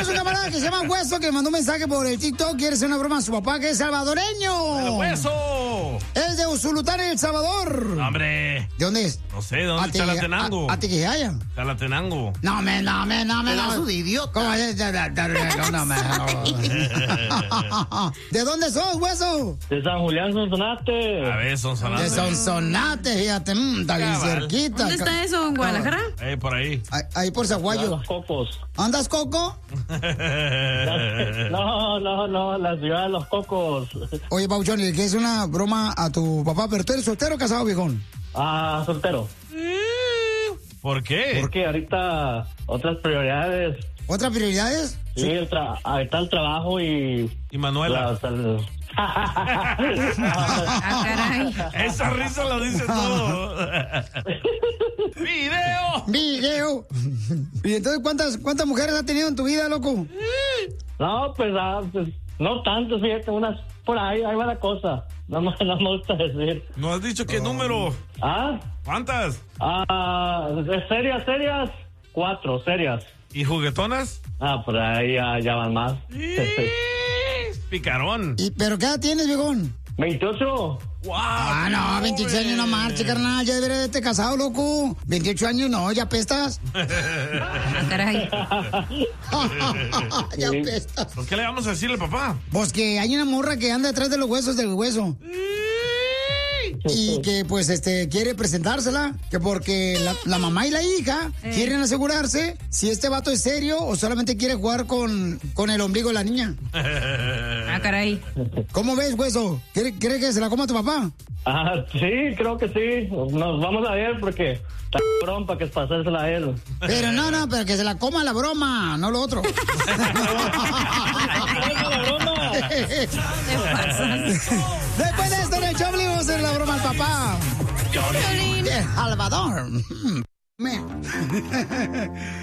tenemos un camarada que se llama Hueso que mandó un mensaje por el TikTok. Quiere hacer una broma a su papá que es salvadoreño. ¡El Hueso! Es de Usulután, El Salvador. ¡Hombre! ¿De dónde es? No sé, ¿de dónde? Chalatenango. Atiquijaya. Chalatenango. No, Pedazo de idiota. ¿Cómo es? ¿De dónde sos, Hueso? De San Julián, Sonsonate. A ver, Sonsonate. De Sonsonate, fíjate, está bien cerquita. ¿Dónde está eso? ¿En Guadalajara? Por ahí. Ahí por Zaguayo. Los Cocos. ¿Andas, Coco? No, la ciudad de Los Cocos. Oye, Pauchón, ¿le quieres una broma a tu papá? ¿Pero tú eres soltero o casado, viejón? Ah, soltero. ¿Por qué? Porque ahorita otras prioridades. ¿Otras prioridades? Sí, ahorita el trabajo y Manuela. Ah, caray. Esa risa lo dice todo. ¡Video! ¿Y entonces cuántas mujeres has tenido en tu vida, loco? No, pues no tanto, fíjate, unas por ahí va la cosa. No me gusta decir. ¿No has dicho qué número? ¿Ah? ¿Cuántas? Serias, 4, serias. ¿Y juguetonas? Por ahí ya van más. Picarón. ¿Pero qué edad tienes, viejón? 28. ¡Wow! No, 28 años no marche, carnal. Ya deberías haberte casado, loco. 28 años no, ya pestas. Caray. Ya pestas. ¿Por qué le vamos a decirle, papá? Pues que hay una morra que anda detrás de los huesos del hueso. Y que pues quiere presentársela, que porque la mamá y la hija quieren asegurarse si este vato es serio o solamente quiere jugar con el ombligo de la niña. Ah, caray. ¿Cómo ves, hueso? ¿Quiere que se la coma tu papá? Sí, creo que sí. Nos vamos a ver porque está cabrón para que pasársela a él. Pero pero que se la coma la broma, no lo otro. Después de esto en el show, vamos a hacer la broma al papá. De Salvador.